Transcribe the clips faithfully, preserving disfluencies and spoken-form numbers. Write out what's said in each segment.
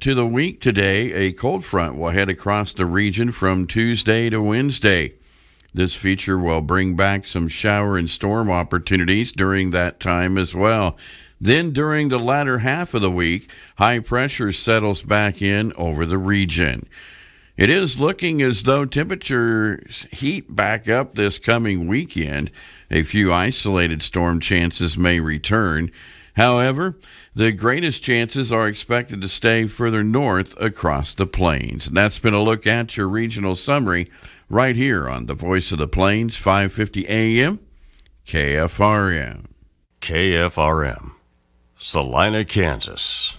to the week today. A cold front will head across the region from Tuesday to Wednesday. This feature will bring back some shower and storm opportunities during that time as well. Then during the latter half of the week, high pressure settles back in over the region. It is looking as though temperatures heat back up this coming weekend. A few isolated storm chances may return. However, the greatest chances are expected to stay further north across the plains. And that's been a look at your regional summary right here on the Voice of the Plains, five fifty A M, K F R M. K F R M, Salina, Kansas.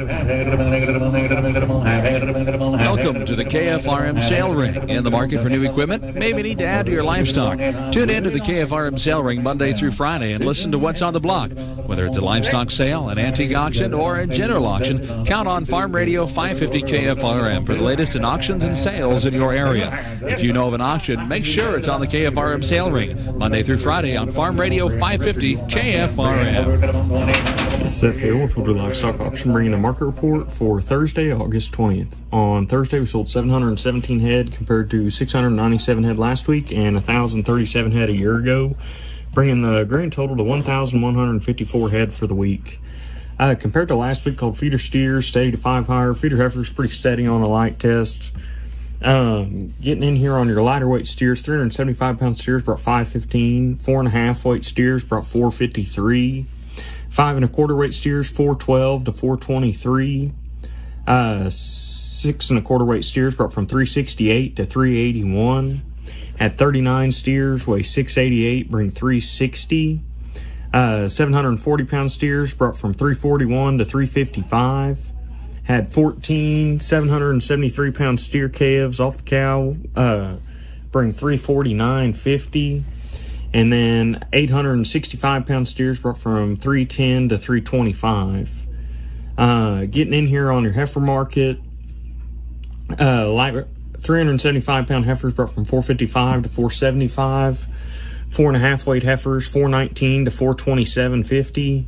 Welcome to the K F R M Sale Ring. In the market for new equipment? Maybe need to add to your livestock. Tune in to the K F R M Sale Ring Monday through Friday and listen to what's on the block. Whether it's a livestock sale, an antique auction, or a general auction, count on Farm Radio five fifty K F R M for the latest in auctions and sales in your area. If you know of an auction, make sure it's on the K F R M Sale Ring Monday through Friday on Farm Radio five fifty K F R M. This is Seth Hale with Woodward Livestock Auction, bringing the market report for Thursday, August twentieth. On Thursday, we sold seven hundred seventeen head compared to six hundred ninety-seven head last week and one thousand thirty-seven head a year ago, bringing the grand total to one thousand one hundred fifty-four head for the week. Uh, compared to last week, called feeder steers, steady to five higher. Feeder heifers, pretty steady on a light test. Um, getting in here on your lighter weight steers, three hundred seventy-five pound steers brought five fifteen. Four and a half weight steers brought four fifty-three. Five and a quarter weight steers, four twelve to four twenty-three. Uh, six and a quarter weight steers brought from three sixty-eight to three eighty-one. Had thirty-nine steers, weigh six eighty-eight, bring three sixty. Uh, seven hundred forty pound steers brought from three forty-one to three fifty-five. Had fourteen seven hundred seventy-three pound steer calves off the cow, uh, bring three forty-nine fifty. And then eight hundred sixty-five pound steers brought from three ten to three twenty-five. Uh, getting in here on your heifer market, uh, light, three hundred seventy-five pound heifers brought from four fifty-five to four seventy-five. Four and a half weight heifers, four nineteen to four twenty-seven fifty.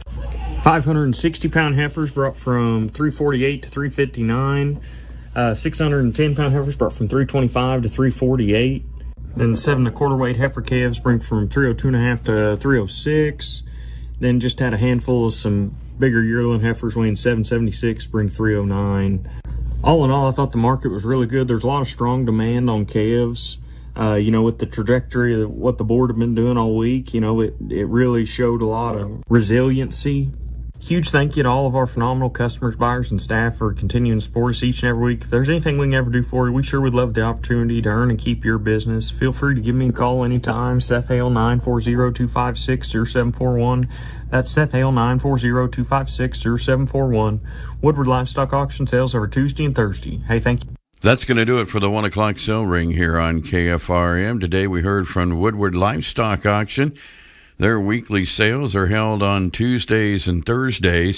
five hundred sixty pound heifers brought from three forty-eight to three fifty-nine. Uh, six hundred ten pound heifers brought from three twenty-five to three forty-eight. Then seven and a quarter weight heifer calves bring from three oh two and a half to three oh six. Then just had a handful of some bigger yearling heifers weighing seven seventy-six, bring three oh nine. All in all, I thought the market was really good. There's a lot of strong demand on calves. Uh, you know, with the trajectory of what the board have been doing all week, you know, it, it really showed a lot of resiliency. Huge thank you to all of our phenomenal customers, buyers, and staff for continuing to support us each and every week. If there's anything we can ever do for you, we sure would love the opportunity to earn and keep your business. Feel free to give me a call anytime. Seth Hale, nine four zero, two five six, zero seven four one. That's Seth Hale, nine four zero, two five six, zero seven four one. Woodward Livestock Auction sales every Tuesday and Thursday. Hey, thank you. That's going to do it for the one o'clock sale ring here on K F R M. Today we heard from Woodward Livestock Auction. Their weekly sales are held on Tuesdays and Thursdays.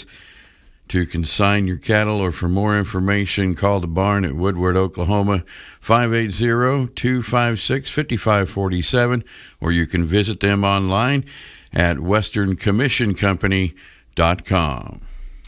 To consign your cattle or for more information, call the barn at Woodward, Oklahoma, five eight zero, two five six, five five four seven, or you can visit them online at western commission company dot com.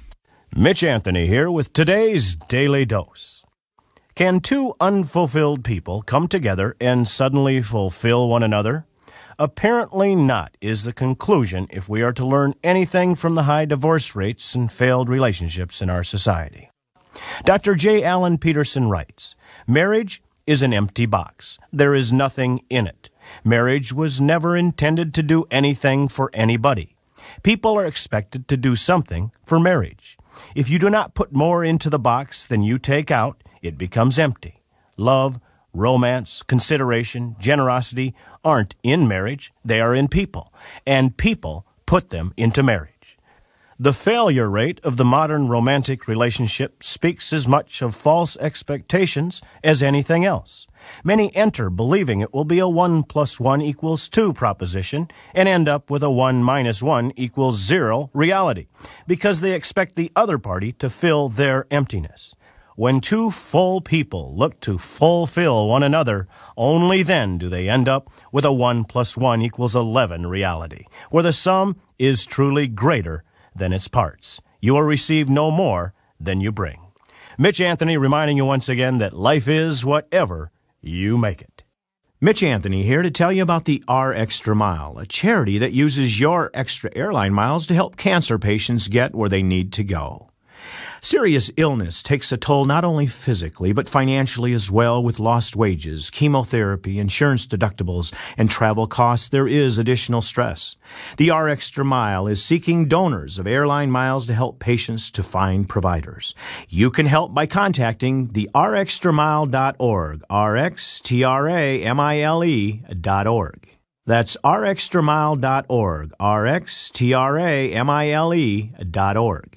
Mitch Anthony here with today's Daily Dose. Can two unfulfilled people come together and suddenly fulfill one another? Apparently not is the conclusion if we are to learn anything from the high divorce rates and failed relationships in our society. Doctor J. Allen Peterson writes, "Marriage is an empty box. There is nothing in it. Marriage was never intended to do anything for anybody. People are expected to do something for marriage. If you do not put more into the box than you take out, it becomes empty. Love, romance, consideration, generosity aren't in marriage, they are in people, and people put them into marriage. The failure rate of the modern romantic relationship speaks as much of false expectations as anything else. Many enter believing it will be a one plus one equals two proposition and end up with a one minus one equals zero reality because they expect the other party to fill their emptiness. When two full people look to fulfill one another, only then do they end up with a one plus one equals eleven reality, where the sum is truly greater than its parts. You will receive no more than you bring. Mitch Anthony reminding you once again that life is whatever you make it. Mitch Anthony here to tell you about the R Extra Mile, a charity that uses your extra airline miles to help cancer patients get where they need to go. Serious illness takes a toll not only physically, but financially as well, with lost wages, chemotherapy, insurance deductibles, and travel costs. There is additional stress. The R Extra Mile is seeking donors of airline miles to help patients to find providers. You can help by contacting the r extra mile dot org, R X T R A M I L E dot org. That's r extra mile dot org, R X T R A M I L E dot org.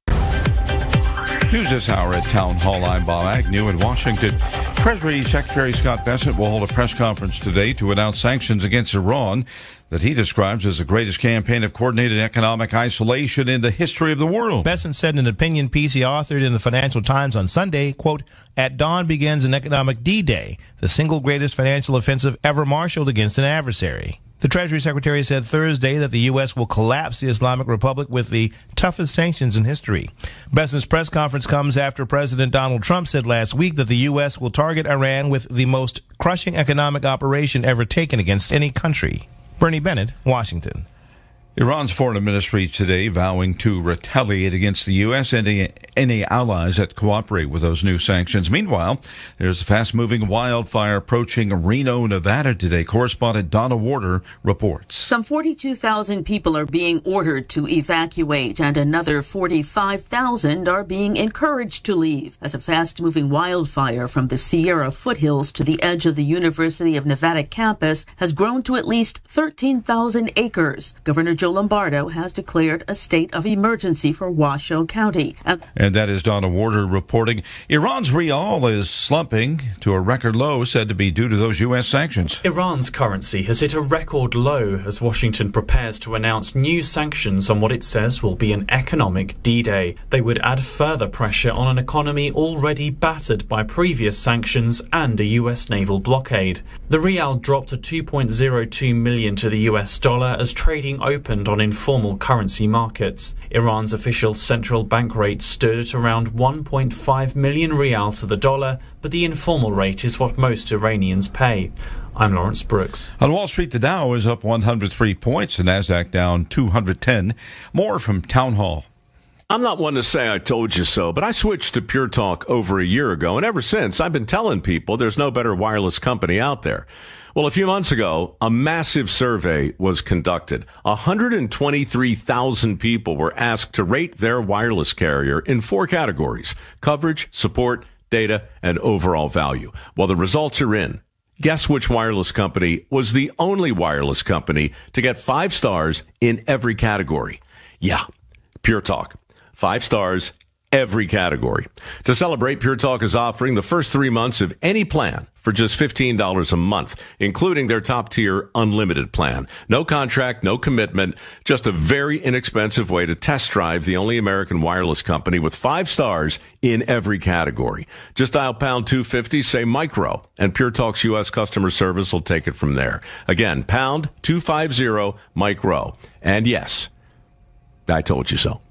News this hour at Town Hall. I'm Bob Agnew in Washington. Treasury Secretary Scott Bessent will hold a press conference today to announce sanctions against Iran that he describes as the greatest campaign of coordinated economic isolation in the history of the world. Bessent said in an opinion piece he authored in the Financial Times on Sunday, quote, "At dawn begins an economic D-Day, the single greatest financial offensive ever marshaled against an adversary." The Treasury Secretary said Thursday that the U S will collapse the Islamic Republic with the toughest sanctions in history. Bessent's press conference comes after President Donald Trump said last week that the U S will target Iran with the most crushing economic operation ever taken against any country. Bernie Bennett, Washington. Iran's foreign ministry today vowing to retaliate against the U S and any, any allies that cooperate with those new sanctions. Meanwhile, there's a fast-moving wildfire approaching Reno, Nevada today. Correspondent Donna Warder reports. Some forty-two thousand people are being ordered to evacuate, and another forty-five thousand are being encouraged to leave as a fast-moving wildfire from the Sierra foothills to the edge of the University of Nevada campus has grown to at least thirteen thousand acres. Governor Joe Lombardo has declared a state of emergency for Washoe County. And, and that is Donna Warder reporting. Iran's rial is slumping to a record low, said to be due to those U S sanctions. Iran's currency has hit a record low as Washington prepares to announce new sanctions on what it says will be an economic D-Day. They would add further pressure on an economy already battered by previous sanctions and a U S naval blockade. The rial dropped to two point zero two million to the U S dollar as trading opened on informal currency markets. Iran's official central bank rate stood at around one point five million rial to the dollar, but the informal rate is what most Iranians pay. I'm Lawrence Brooks. On Wall Street, the Dow is up one hundred three points, the Nasdaq down two hundred ten. More from Town Hall. I'm not one to say I told you so, but I switched to Pure Talk over a year ago, and ever since I've been telling people there's no better wireless company out there. Well, a few months ago, a massive survey was conducted. one hundred twenty-three thousand people were asked to rate their wireless carrier in four categories: coverage, support, data, and overall value. Well, the results are in. Guess which wireless company was the only wireless company to get five stars in every category? Yeah, Pure Talk. Five stars, every category. To celebrate, Pure Talk is offering the first three months of any plan for just fifteen dollars a month, including their top-tier unlimited plan. No contract, no commitment, just a very inexpensive way to test drive the only American wireless company with five stars in every category. Just dial pound two fifty, say micro, and Pure Talk's U S customer service will take it from there. Again, pound two fifty, micro. And yes, I told you so.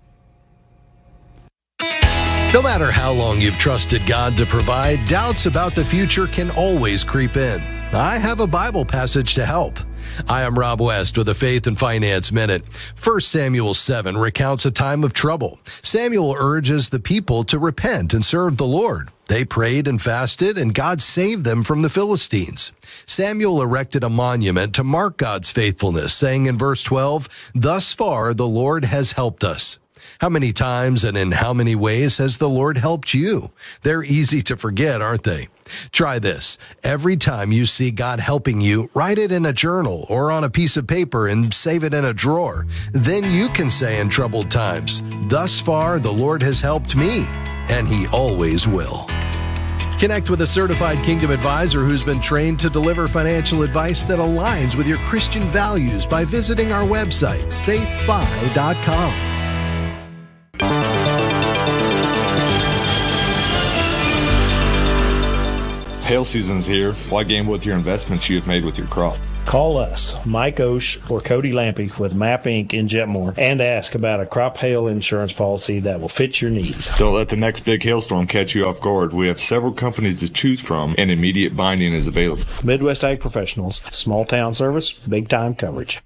No matter how long you've trusted God to provide, doubts about the future can always creep in. I have a Bible passage to help. I am Rob West with a Faith and Finance Minute. First Samuel seven recounts a time of trouble. Samuel urges the people to repent and serve the Lord. They prayed and fasted, and God saved them from the Philistines. Samuel erected a monument to mark God's faithfulness, saying in verse twelve, "Thus far the Lord has helped us." How many times and in how many ways has the Lord helped you? They're easy to forget, aren't they? Try this. Every time you see God helping you, write it in a journal or on a piece of paper and save it in a drawer. Then you can say in troubled times, "Thus far the Lord has helped me," and He always will. Connect with a certified Kingdom advisor who's been trained to deliver financial advice that aligns with your Christian values by visiting our website, faith fi dot com. Hail season's here. Why gamble with your investments you have made with your crop? Call us, Mike Osh or Cody Lampy with Map Incorporated in Jetmore, and ask about a crop hail insurance policy that will fit your needs. Don't let the next big hailstorm catch you off guard. We have several companies to choose from, and immediate binding is available. Midwest Ag Professionals, small town service, big time coverage.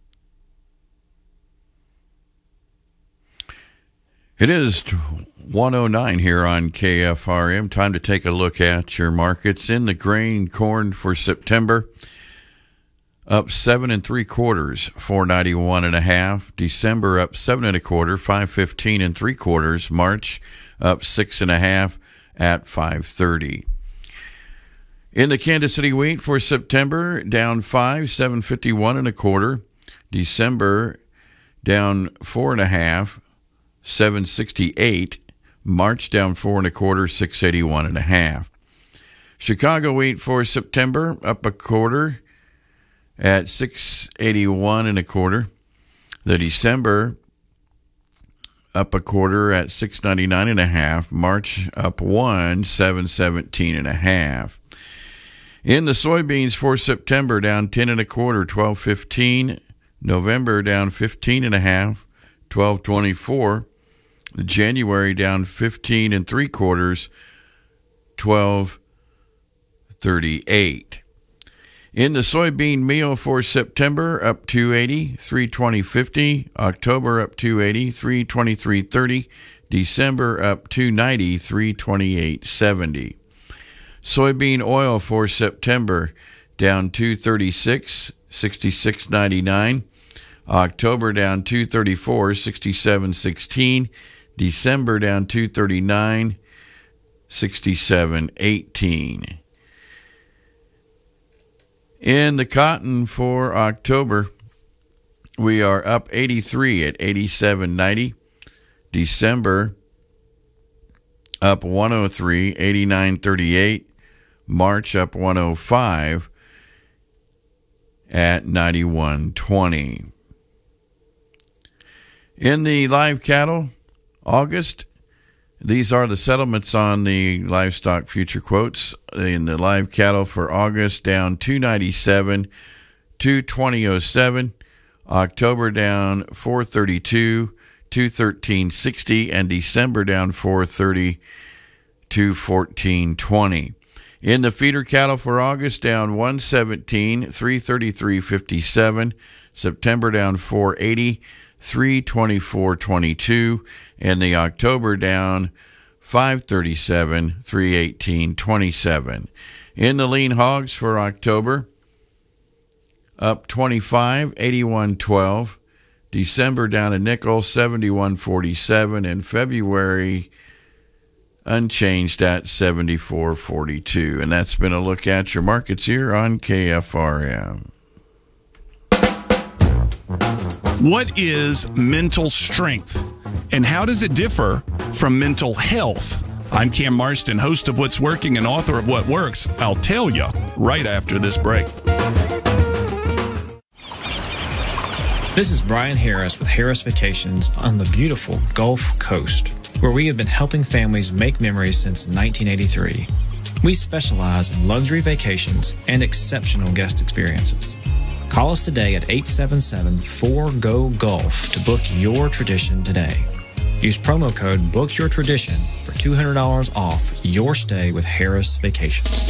It is one oh nine here on K F R M. Time to take a look at your markets. In the grain, corn for September, up seven and three quarters, four ninety one and a half. December up seven and a quarter, five fifteen and three quarters. March up six and a half at five thirty. In the Kansas City wheat for September, down five, seven fifty one and a quarter. December down four and a half, seven sixty eight. March down four and a quarter, six eighty one and a half. Chicago wheat for September up a quarter at six eighty-one and a quarter. The December up a quarter at six ninety-nine and a half. March up one, seven seventeen and a half. In the soybeans for September, down ten and a quarter, twelve fifteen. November down fifteen and a half, twelve twenty-four. January down fifteen and three quarters, twelve thirty-eight. In the soybean meal for September, up two eighty, three twenty fifty. October up two eighty, three twenty-three thirty. December up two ninety, three twenty-eight seventy. Soybean oil for September, down two thirty-six, sixty-six ninety-nine. October down two thirty-four, sixty-seven sixteen. December down two thirty-nine, sixty-seven eighteen. In the cotton for October, we are up eighty-three at eighty-seven ninety. December up one oh three, eighty-nine thirty-eight. March up one oh five at ninety-one twenty. In the live cattle, August, these are the settlements on the livestock future quotes. In the live cattle for August, down two ninety-seven, two twenty oh seven. October down four thirty-two, two thirteen sixty, and December down four thirty, two fourteen twenty. In the feeder cattle for August, down one seventeen, three thirty-three fifty-seven. September down four eighty, three twenty-four twenty-two, and the October down five thirty-seven, three eighteen twenty-seven. In the lean hogs for October, up twenty-five, eighty-one twelve. December down a nickel, seventy-one forty-seven, and February unchanged at seventy-four forty-two. And that's been a look at your markets here on K F R M. What is mental strength, and how does it differ from mental health? I'm Cam Marston, host of What's Working and author of What Works. I'll tell you right after this break. This is Brian Harris with Harris Vacations on the beautiful Gulf Coast, where we have been helping families make memories since nineteen eighty-three. We specialize in luxury vacations and exceptional guest experiences. Call us today at eight seven seven, four G O, GOLF to book your tradition today. Use promo code BOOKYOURTRADITION for two hundred dollars off your stay with Harris Vacations.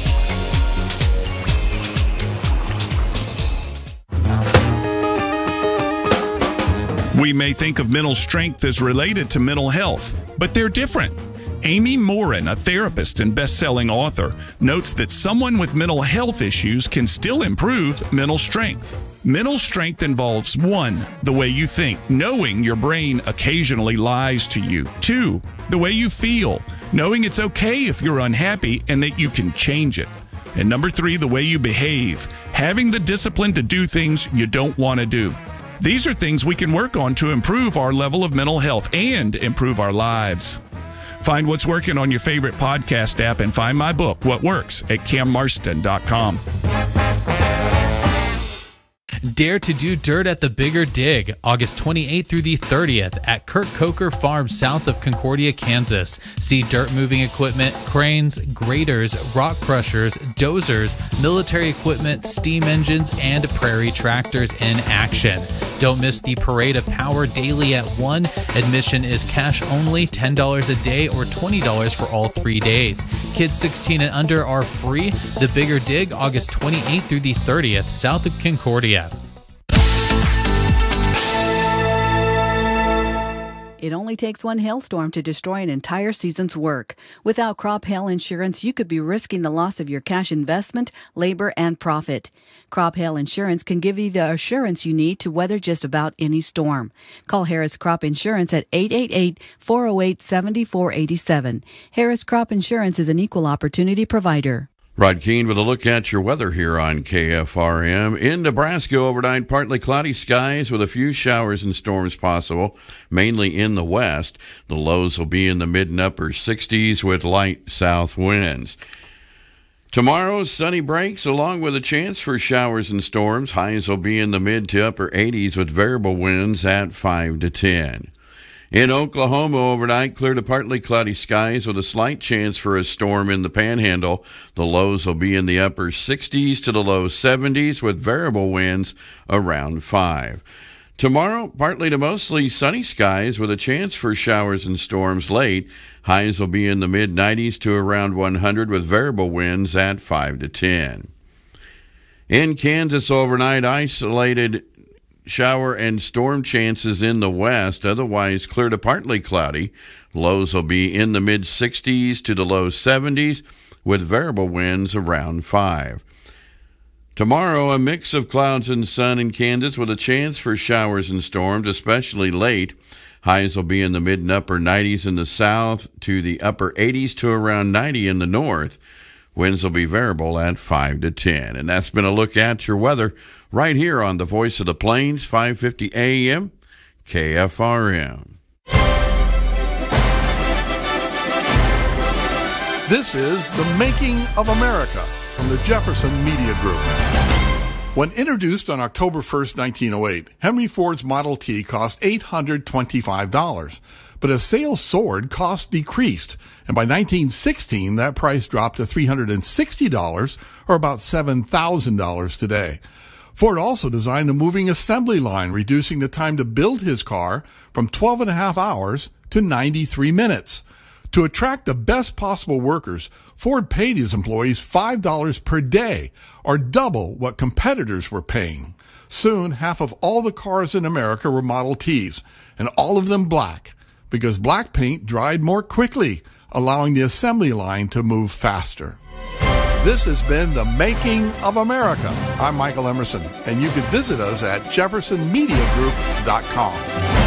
We may think of mental strength as related to mental health, but they're different. Amy Morin, a therapist and best-selling author, notes that someone with mental health issues can still improve mental strength. Mental strength involves one, the way you think, knowing your brain occasionally lies to you. Two, the way you feel, knowing it's okay if you're unhappy and that you can change it. And number three, the way you behave, having the discipline to do things you don't want to do. These are things we can work on to improve our level of mental health and improve our lives. Find What's Working on your favorite podcast app and find my book, What Works, at cam marston dot com. Dare to do dirt at the Bigger Dig, August twenty-eighth through the thirtieth at Kurt Coker Farm south of Concordia, Kansas. See dirt moving equipment, cranes, graders, rock crushers, dozers, military equipment, steam engines, and prairie tractors in action. Don't miss the Parade of Power daily at one. Admission is cash only, ten dollars a day or twenty dollars for all three days. Kids sixteen and under are free. The Bigger Dig, August twenty-eighth through the thirtieth, south of Concordia. It only takes one hailstorm to destroy an entire season's work. Without crop hail insurance, you could be risking the loss of your cash investment, labor, and profit. Crop hail insurance can give you the assurance you need to weather just about any storm. Call Harris Crop Insurance at eight eight eight, four oh eight, seven four eight seven. Harris Crop Insurance is an equal opportunity provider. Rod Keene with a look at your weather here on K F R M. In Nebraska, overnight, partly cloudy skies with a few showers and storms possible, mainly in the west. The lows will be in the mid and upper sixties with light south winds. Tomorrow, sunny breaks along with a chance for showers and storms. Highs will be in the mid to upper eighties with variable winds at five to ten. In Oklahoma overnight, clear to partly cloudy skies with a slight chance for a storm in the Panhandle. The lows will be in the upper sixties to the low seventies with variable winds around five. Tomorrow, partly to mostly sunny skies with a chance for showers and storms late. Highs will be in the mid nineties to around one hundred with variable winds at five to ten. In Kansas overnight, isolated shower and storm chances in the west, otherwise clear to partly cloudy. Lows will be in the mid sixties to the low seventies with variable winds around five. Tomorrow, a mix of clouds and sun in Kansas with a chance for showers and storms, especially late. Highs will be in the mid and upper nineties in the south to the upper eighties to around ninety in the north. Winds will be variable at five to ten. And that's been a look at your weather right here on the Voice of the Plains, five fifty A M, K F R M. This is The Making of America from the Jefferson Media Group. When introduced on October first, nineteen oh eight, Henry Ford's Model T cost eight hundred twenty-five dollars. But as sales soared, costs decreased, and by nineteen sixteen, that price dropped to three hundred sixty dollars, or about seven thousand dollars today. Ford also designed a moving assembly line, reducing the time to build his car from twelve and a half hours to ninety-three minutes. To attract the best possible workers, Ford paid his employees five dollars per day, or double what competitors were paying. Soon, half of all the cars in America were Model Ts, and all of them black, because black paint dried more quickly, allowing the assembly line to move faster. This has been The Making of America. I'm Michael Emerson, and you can visit us at jefferson media group dot com.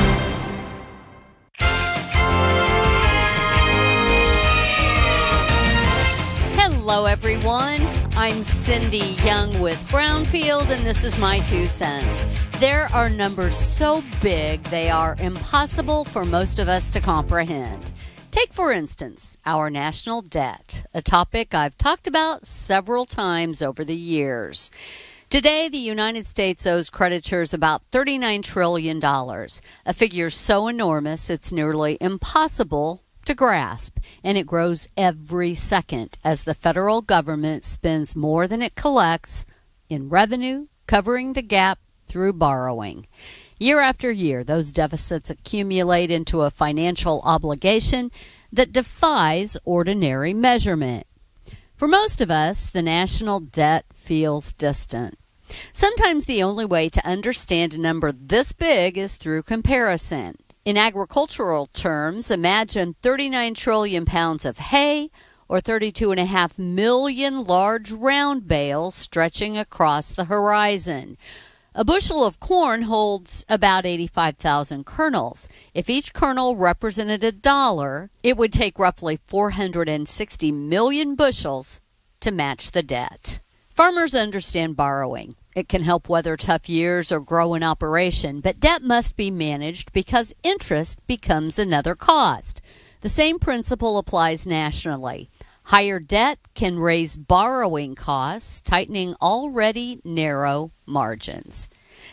Hello, everyone. I'm Cindy Young with Brownfield, and this is my two cents. There are numbers so big they are impossible for most of us to comprehend. Take, for instance, our national debt, a topic I've talked about several times over the years. Today, the United States owes creditors about thirty-nine trillion dollars, a figure so enormous it's nearly impossible to grasp, and it grows every second as the federal government spends more than it collects in revenue, covering the gap through borrowing. Year after year, those deficits accumulate into a financial obligation that defies ordinary measurement. For most of us, the national debt feels distant. Sometimes the only way to understand a number this big is through comparison. In agricultural terms, imagine thirty-nine trillion pounds of hay or thirty-two and a half million large round bales stretching across the horizon. A bushel of corn holds about eighty-five thousand kernels. If each kernel represented a dollar, it would take roughly four hundred sixty million bushels to match the debt. Farmers understand borrowing. It can help weather tough years or grow an operation, but debt must be managed because interest becomes another cost. The same principle applies nationally. Higher debt can raise borrowing costs, tightening already narrow margins.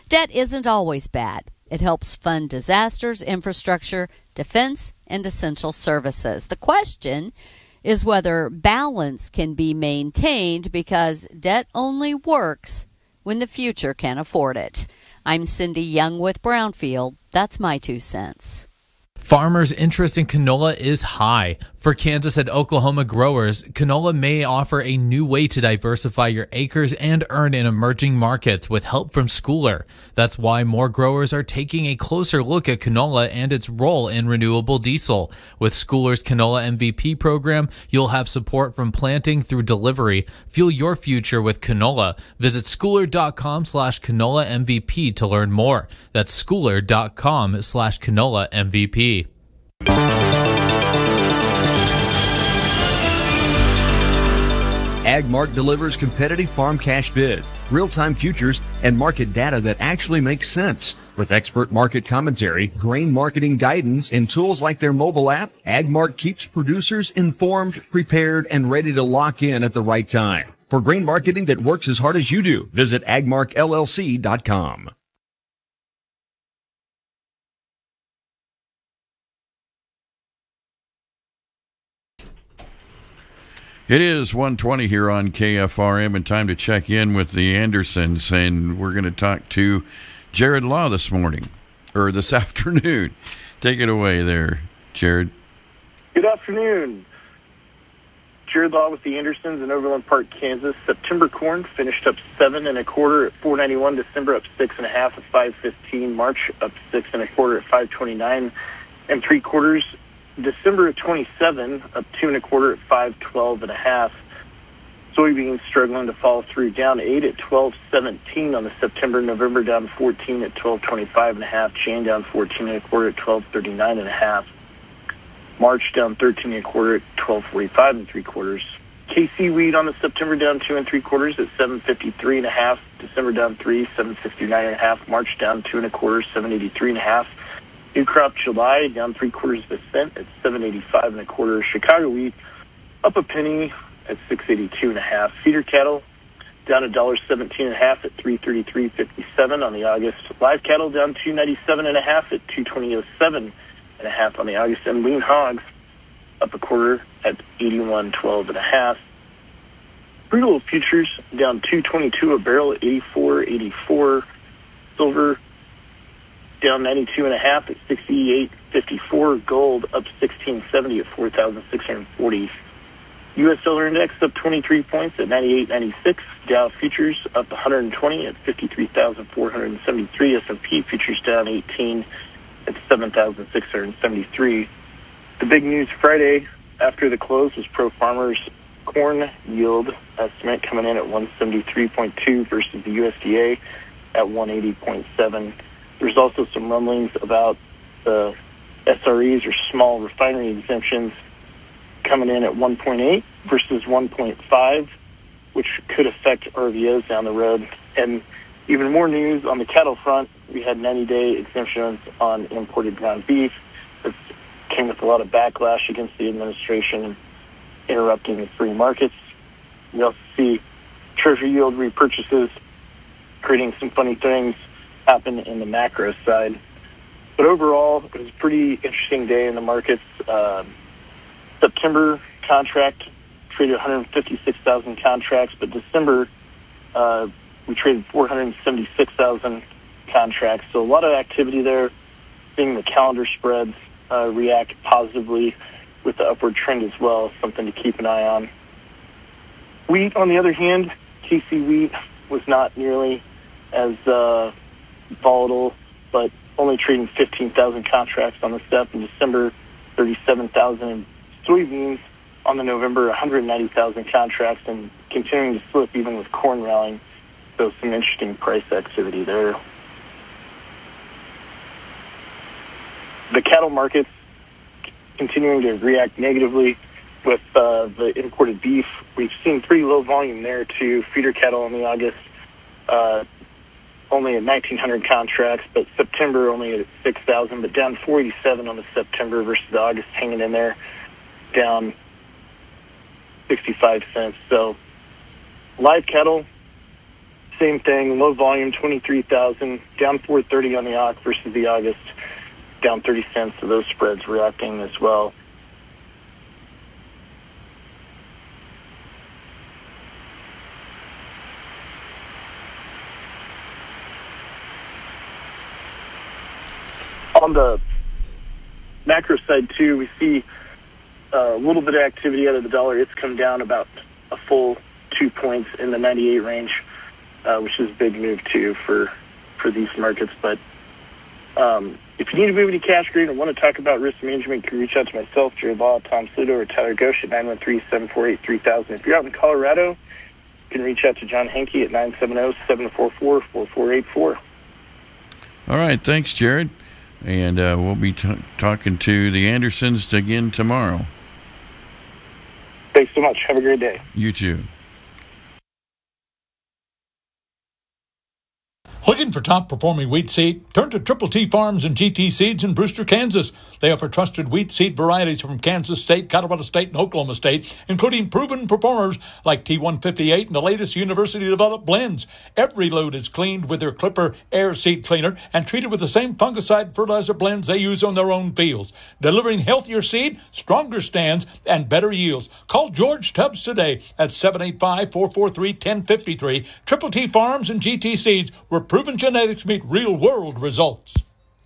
Debt isn't always bad. It helps fund disasters, infrastructure, defense, and essential services. The question is whether balance can be maintained, because debt only works when the future can afford it. I'm Cindy Young with Brownfield. That's my two cents. Farmers' interest in canola is high. For Kansas and Oklahoma growers, canola may offer a new way to diversify your acres and earn in emerging markets with help from Schooler. That's why more growers are taking a closer look at canola and its role in renewable diesel. With Schooler's Canola M V P program, you'll have support from planting through delivery. Fuel your future with canola. Visit schooler.com slash canola MVP to learn more. That's schooler.com slash canola MVP. AgMark delivers competitive farm cash bids, real-time futures, and market data that actually makes sense. With expert market commentary, grain marketing guidance, and tools like their mobile app, AgMark keeps producers informed, prepared, and ready to lock in at the right time. For grain marketing that works as hard as you do, visit agmark L L C dot com. It is one twenty here on K F R M, and time to check in with the Andersons, and we're going to talk to Jared Law this morning, or this afternoon. Take it away there, Jared. Good afternoon. Jared Law with the Andersons in Overland Park, Kansas. September corn finished up seven and a quarter at four ninety-one. December up six and a half at five fifteen. March up six and a quarter at five twenty-nine and three quarters. December of twenty-seven, up two and a quarter at five twelve and a half. Soybeans struggling to follow through, down eight at twelve seventeen on the September. November down fourteen at twelve twenty-five and a half. Jan down fourteen and a quarter at twelve thirty-nine and a half. March down thirteen and a quarter at twelve forty-five and three quarters. K C wheat on the September down two and three quarters at seven fifty-three and a half. December down three, seven sixty-nine and a half. March down two and a quarter, seven eighty-three and a half. New crop July down three quarters of a cent at seven eighty-five and a quarter. Chicago wheat up a penny at six eighty-two and a half. Feeder cattle down a dollar seventeen and a half at three thirty-three fifty-seven on the August. Live cattle down two ninety-seven and a half at two twenty oh seven and a half on the August. And lean hogs up a quarter at eighty-one twelve and a half. Crude oil futures down two twenty-two a barrel at eighty-four eighty-four. Silver down ninety-two and a half at sixty-eight fifty-four. Gold up sixteen seventy at four thousand six hundred forty. U S dollar index up twenty-three points at ninety-eight ninety-six. Dow futures up one hundred twenty at fifty-three thousand four hundred seventy-three. S and P futures down eighteen at seven thousand six hundred seventy-three. The big news Friday after the close was Pro Farmers corn yield estimate coming in at one seventy-three point two versus the U S D A at one eighty point seven. There's also some rumblings about the S R Es, or small refinery exemptions, coming in at one point eight versus one point five, which could affect R V Os down the road. And even more news on the cattle front, we had ninety-day exemptions on imported ground beef. This came with a lot of backlash against the administration interrupting the free markets. We also see Treasury yield repurchases creating some funny things happen in the macro side. But overall, it was a pretty interesting day in the markets. Uh, September contract traded one hundred fifty-six thousand contracts, but December uh, we traded four hundred seventy-six thousand contracts. So a lot of activity there, seeing the calendar spreads uh, react positively with the upward trend as well, something to keep an eye on. Wheat, on the other hand, K C wheat was not nearly as uh, volatile, but only trading fifteen thousand contracts on the step in December, thirty-seven thousand in soybeans on the November, one hundred ninety thousand contracts, and continuing to slip even with corn rallying. So some interesting price activity there. The cattle markets continuing to react negatively with uh, the imported beef. We've seen pretty low volume there too. Feeder cattle in the August, uh, only at nineteen hundred contracts, but September only at six thousand, but down four eighty-seven on the September versus the August, hanging in there, down sixty-five cents. So live cattle same thing, low volume, twenty-three thousand, down four thirty on the O C versus the August, down thirty cents, so those spreads reacting as well. On the macro side, too, we see a little bit of activity out of the dollar. It's come down about a full two points in the ninety-eight range, uh, which is a big move, too, for, for these markets. But um, if you need to move any cash green or want to talk about risk management, you can reach out to myself, Jared Law, Tom Sludo, or Tyler Gosch at nine one three, seven four eight, three thousand. If you're out in Colorado, you can reach out to John Henke at nine seven zero, seven four four, four four eight four. All right. Thanks, Jared. And uh, we'll be t- talking to the Andersons again tomorrow. Thanks so much. Have a great day. You too. Looking for top-performing wheat seed? Turn to Triple T Farms and G T Seeds in Brewster, Kansas. They offer trusted wheat seed varieties from Kansas State, Colorado State, and Oklahoma State, including proven performers like T one fifty-eight and the latest university-developed blends. Every load is cleaned with their Clipper Air Seed Cleaner and treated with the same fungicide fertilizer blends they use on their own fields, delivering healthier seed, stronger stands, and better yields. Call George Tubbs today at seven eight five, four four three, one zero five three. Triple T Farms and G T Seeds, where proven genetics meet real-world results.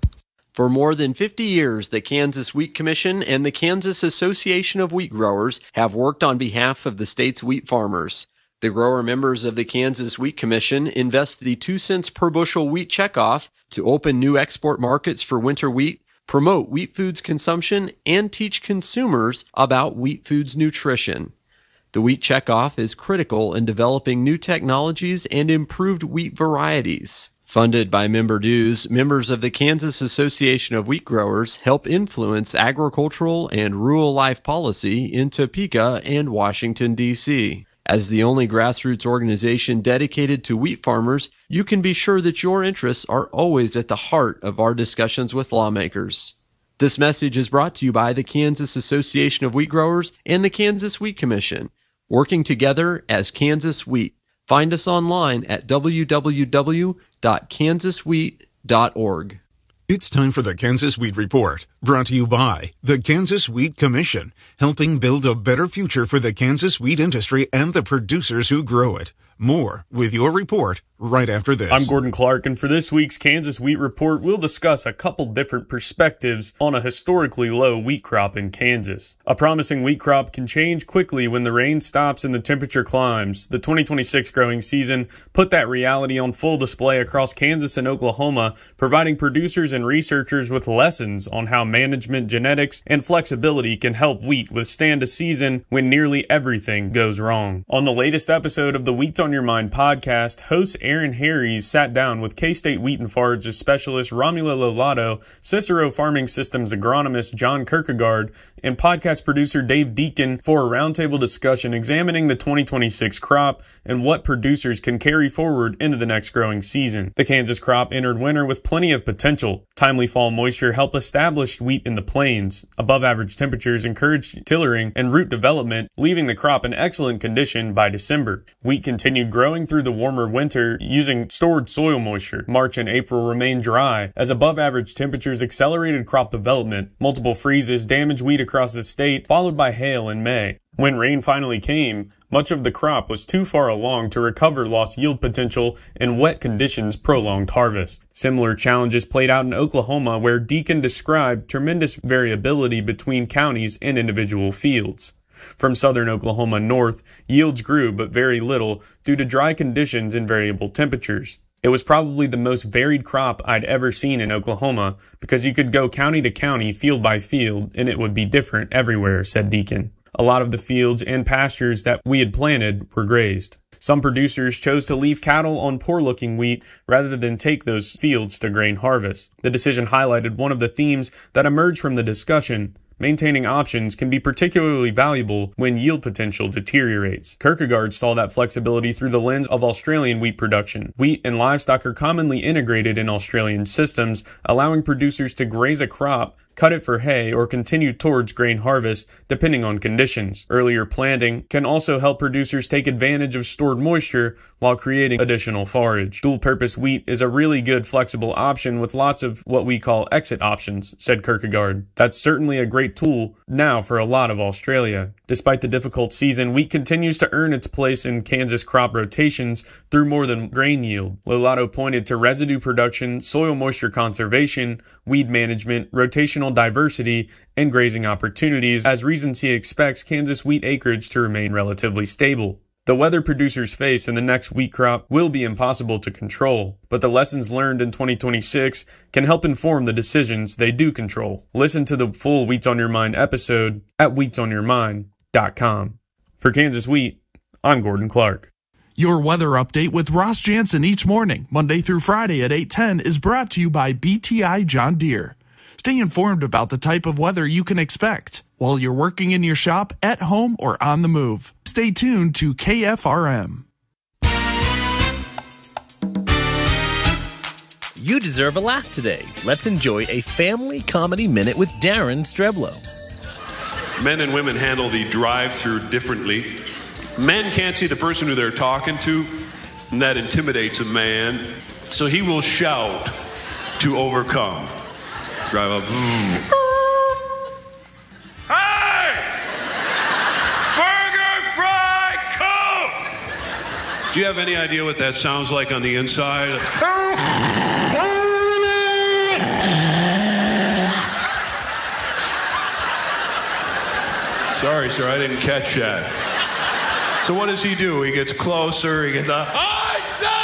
For more than fifty years, the Kansas Wheat Commission and the Kansas Association of Wheat Growers have worked on behalf of the state's wheat farmers. The grower members of the Kansas Wheat Commission invest the two cents per bushel wheat checkoff to open new export markets for winter wheat, promote wheat foods consumption, and teach consumers about wheat foods nutrition. The wheat checkoff is critical in developing new technologies and improved wheat varieties. Funded by member dues, members of the Kansas Association of Wheat Growers help influence agricultural and rural life policy in Topeka and Washington, D C As the only grassroots organization dedicated to wheat farmers, you can be sure that your interests are always at the heart of our discussions with lawmakers. This message is brought to you by the Kansas Association of Wheat Growers and the Kansas Wheat Commission, working together as Kansas Wheat. Find us online at w w w dot kansas wheat dot org. It's time for the Kansas Wheat Report, brought to you by the Kansas Wheat Commission, helping build a better future for the Kansas wheat industry and the producers who grow it. More with your report right after this. I'm Gordon Clark, and for this week's Kansas Wheat Report, we'll discuss a couple different perspectives on a historically low wheat crop in Kansas. A promising wheat crop can change quickly when the rain stops and the temperature climbs. The twenty twenty-six growing season put that reality on full display across Kansas and Oklahoma, providing producers and researchers with lessons on how management, genetics, and flexibility can help wheat withstand a season when nearly everything goes wrong. On the latest episode of the Wheat on Your Mind podcast, host Aaron Harries sat down with K-State Wheat and Forages specialist Romulo Lolato, Cicero Farming Systems agronomist John Kierkegaard, and podcast producer Dave Deacon for a roundtable discussion examining the twenty twenty-six crop and what producers can carry forward into the next growing season. The Kansas crop entered winter with plenty of potential. Timely fall moisture helped establish wheat in the plains. Above average temperatures encouraged tillering and root development, leaving the crop in excellent condition by December. Wheat continued growing through the warmer winter using stored soil moisture. March and April remained dry as above average temperatures accelerated crop development. Multiple freezes damaged wheat across the state, followed by hail in May. When rain finally came, much of the crop was too far along to recover lost yield potential, and wet conditions prolonged harvest. Similar challenges played out in Oklahoma, where Deacon described tremendous variability between counties and individual fields. From southern Oklahoma north, yields grew but very little due to dry conditions and variable temperatures. It was probably the most varied crop I'd ever seen in Oklahoma because you could go county to county, field by field, and it would be different everywhere, said Deacon. A lot of the fields and pastures that we had planted were grazed. Some producers chose to leave cattle on poor-looking wheat rather than take those fields to grain harvest. The decision highlighted one of the themes that emerged from the discussion. Maintaining options can be particularly valuable when yield potential deteriorates. Kierkegaard saw that flexibility through the lens of Australian wheat production. Wheat and livestock are commonly integrated in Australian systems, allowing producers to graze a crop cut it for hay, or continue towards grain harvest, depending on conditions. Earlier planting can also help producers take advantage of stored moisture while creating additional forage. Dual-purpose wheat is a really good flexible option with lots of what we call exit options, said Kierkegaard. That's certainly a great tool now for a lot of Australia. Despite the difficult season, wheat continues to earn its place in Kansas crop rotations through more than grain yield. Lolato pointed to residue production, soil moisture conservation, weed management, rotational diversity, and grazing opportunities as reasons he expects Kansas wheat acreage to remain relatively stable. The weather producers face in the next wheat crop will be impossible to control, but the lessons learned in twenty twenty-six can help inform the decisions they do control. Listen to the full Wheats on Your Mind episode at wheats on your mind dot com. For Kansas Wheat, I'm Gordon Clark. Your weather update with Ross Jansen each morning, Monday through Friday at eight ten, is brought to you by B T I John Deere. Stay informed about the type of weather you can expect while you're working in your shop, at home, or on the move. Stay tuned to K F R M. You deserve a laugh today. Let's enjoy a family comedy minute with Darren Streblow. Men and women handle the drive-through differently. Men can't see the person who they're talking to, and that intimidates a man. So he will shout to overcome. Drive up. Mm. Hey! Burger, fry, Coke! Do you have any idea what that sounds like on the inside? Sorry, sir, I didn't catch that. So what does he do? He gets closer, he gets, uh, I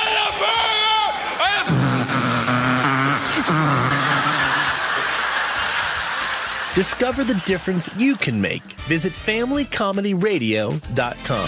said a burger! Discover the difference you can make. Visit family comedy radio dot com.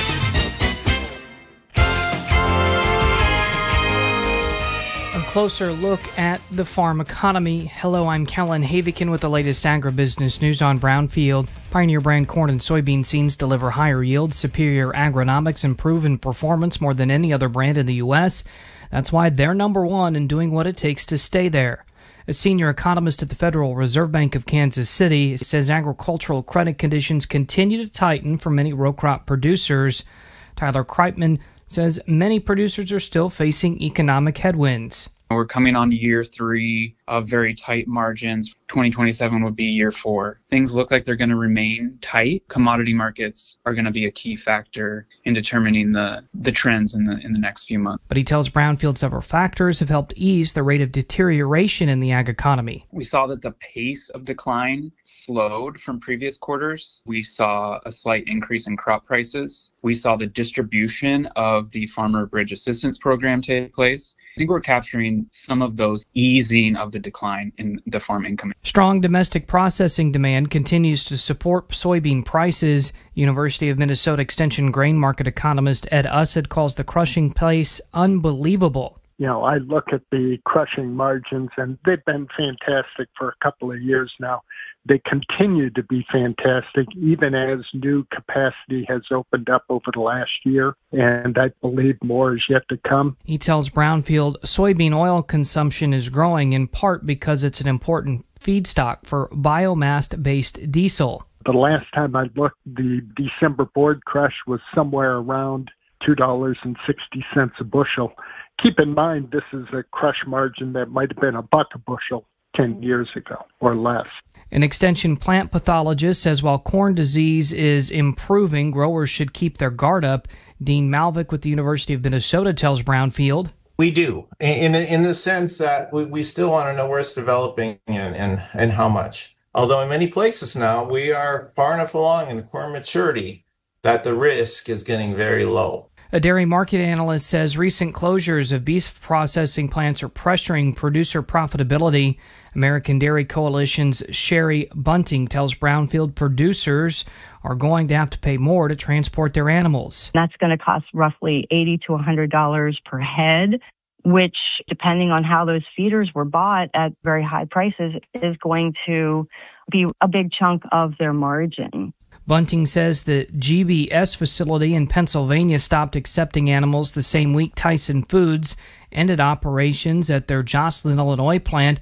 Closer look at the farm economy. Hello, I'm Kellen Havikin with the latest agribusiness news on Brownfield. Pioneer brand corn and soybean seeds deliver higher yields, superior agronomics, and proven performance more than any other brand in the U S. That's why they're number one and doing what it takes to stay there. A senior economist at the Federal Reserve Bank of Kansas City says agricultural credit conditions continue to tighten for many row crop producers. Tyler Kreitman says many producers are still facing economic headwinds. We're coming on year three of very tight margins. twenty twenty-seven would be year four. Things look like they're going to remain tight. Commodity markets are going to be a key factor in determining the, the trends in the in the next few months. But he tells Brownfield several factors have helped ease the rate of deterioration in the ag economy. We saw that the pace of decline slowed from previous quarters. We saw a slight increase in crop prices. We saw the distribution of the Farmer Bridge Assistance Program take place. I think we're capturing some of those easing of the decline in the farm income. Strong domestic processing demand continues to support soybean prices. University of Minnesota Extension grain market economist Ed Ussett calls the crushing pace unbelievable. You know, I look at the crushing margins, and they've been fantastic for a couple of years now. They continue to be fantastic, even as new capacity has opened up over the last year, and I believe more is yet to come. He tells Brownfield soybean oil consumption is growing in part because it's an important feedstock for biomass-based diesel. The last time I looked, the December board crush was somewhere around two dollars and sixty cents a bushel. Keep in mind, this is a crush margin that might have been a buck a bushel ten years ago or less. An extension plant pathologist says while corn disease is improving, growers should keep their guard up. Dean Malvik with the University of Minnesota tells Brownfield. We do, in in the sense that we, we still want to know where it's developing and, and, and how much. Although in many places now, we are far enough along in corn maturity that the risk is getting very low. A dairy market analyst says recent closures of beef processing plants are pressuring producer profitability. American Dairy Coalition's Sherry Bunting tells Brownfield producers are going to have to pay more to transport their animals. That's going to cost roughly eighty to one hundred dollars per head, which, depending on how those feeders were bought at very high prices, is going to be a big chunk of their margin. Bunting says the G B S facility in Pennsylvania stopped accepting animals the same week Tyson Foods ended operations at their Joslin, Illinois plant.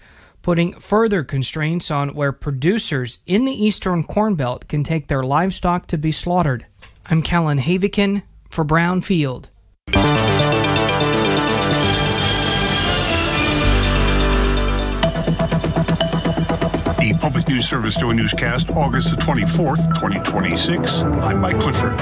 putting further constraints on where producers in the Eastern Corn Belt can take their livestock to be slaughtered. I'm Callan Havikin for Brownfield. The Public News Service doing newscast August the twenty-fourth, twenty twenty-six. I'm Mike Clifford.